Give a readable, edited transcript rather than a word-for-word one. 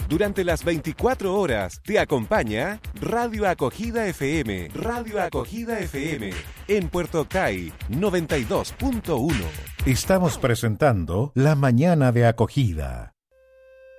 Durante las 24 horas te acompaña Radio Acogida FM. Radio Acogida FM en Puerto Ocay 92.1. Estamos presentando La Mañana de Acogida.